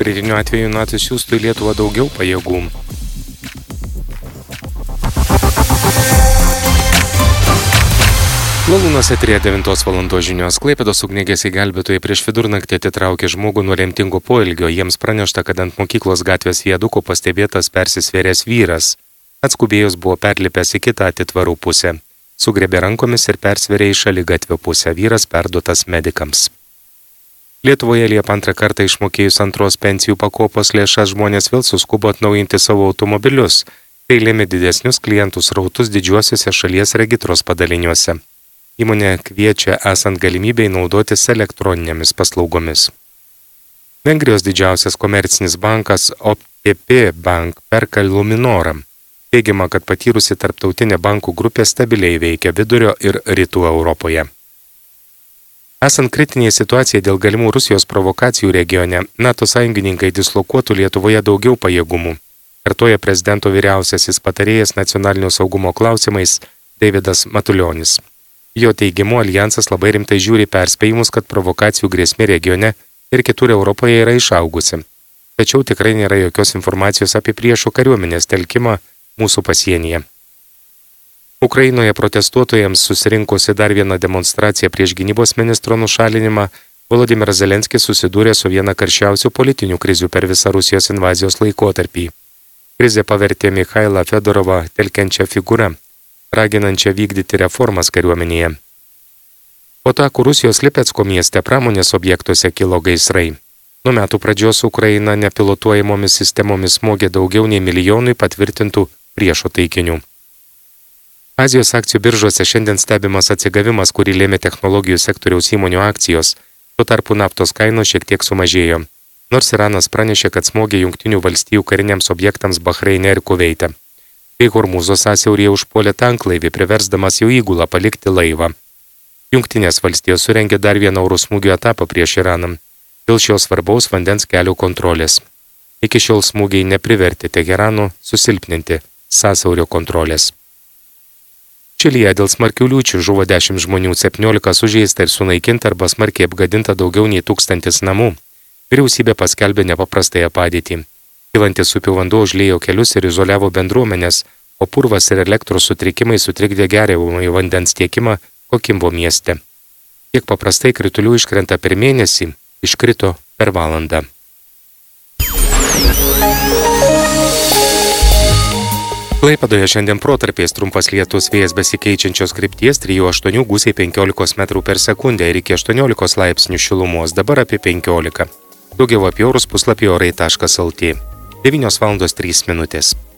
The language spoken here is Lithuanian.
Kritiniu atveju NATO siųstų į Lietuvą daugiau pajėgų. Lalūnos eteryje 9 valandos žinios. Klaipėdos ugniagesiai gelbėtojai prieš vidurnaktį atitraukė žmogų nuo lemtingo poelgio. Jiems pranešta, kad ant mokyklos gatvės viaduko pastebėtas persisvėręs vyras. Atskubėjus buvo perlipęs į kitą atitvarų pusę. Sugriebė rankomis ir persvėrė į šaligatvio pusę. Vyras perduotas medikams. Lietuvoje Liepą 2 kartą išmokėjus antros pensijų pakopos lėšas žmonės vėl suskubo atnaujinti savo automobilius. Tai lėmė didesnius klientų srautus didžiuosiuose šalies regitros padaliniuose. Įmonė kviečia esant galimybei naudotis elektroninėmis paslaugomis. Vengrijos didžiausias komercinis bankas OTP Bank perka Luminorą. Teigiama, kad patyrusi tarptautinė bankų grupė stabiliai veikia vidurio ir rytų Europoje. Esant kritiniai situacijai dėl galimų Rusijos provokacijų regione, NATO sąjungininkai dislokuotų Lietuvoje daugiau pajėgumų, kartoja prezidento vyriausiasis patarėjas nacionalinio saugumo klausimais Deividas Matulionis. Jo teigimu, alijansas labai rimtai žiūri perspėjimus, kad provokacijų grėsmė regione ir kitur Europoje yra išaugusi. Tačiau tikrai nėra jokios informacijos apie priešų kariuomenės telkimą mūsų pasienyje. Ukrainoje protestuotojams susirinkusi dar vieną demonstraciją prieš gynybos ministro nušalinimą, Volodymyras Zelenskis susidūrė su viena karščiausių politinių krizių per visą Rusijos invazijos laikotarpį. Krizė pavertė Mikhailą Fedorovą telkiančią figūrą, raginančią vykdyti reformas kariuomenėje. Po atakų Rusijos Lipecko mieste pramonės objektuose kilo gaisrai. Nuo metų pradžios Ukraina nepilotuojamomis sistemomis smogė daugiau nei milijonui patvirtintų priešo taikinių. Azijos akcijų biržose šiandien stebimas atsigavimas, kurį lėmė technologijų sektoriaus įmonių akcijos. Tuo tarpu naftos kainos šiek tiek sumažėjo. Nors Iranas pranešė, kad smogė Jungtinių valstijų kariniams objektams Bahreine ir Kuveite. Kai Hormūzo sąsiauryje užpuolė tanklaivį, priversdamas jau įgulą palikti laivą. Jungtinės valstijos surengė dar vieną oro smūgių etapą prieš Iraną. Dėl šios svarbaus vandens kelio kontrolės. Iki šiol smūgiai neprivertė Teherano susilpninti sąsiaurio kontrolės. Čilėje dėl smarkių liūčių žuvo 10 žmonių, 17 sužeista ir sunaikinta arba smarkiai apgadinta daugiau nei 1000 namų. Vyriausybė paskelbė nepaprastąją padėtį. Kylantis upių vanduo užliejo kelius ir izoliavo bendruomenės, o purvas ir elektros sutrikimai sutrikdė geriamąjį vandens tiekimą Kokimbo mieste. Kiek paprastai kritulių iškrenta per mėnesį, iškrito per valandą. Klaipėdoje šiandien protarpiais trumpas lietus, vėjas besikeičiančios krypties 3–8 gūsiai 15 metrų per sekundę ir iki 18 laipsnių šilumos, dabar apie 15. Daugiau apie orus puslapį orai.lt. 9:03.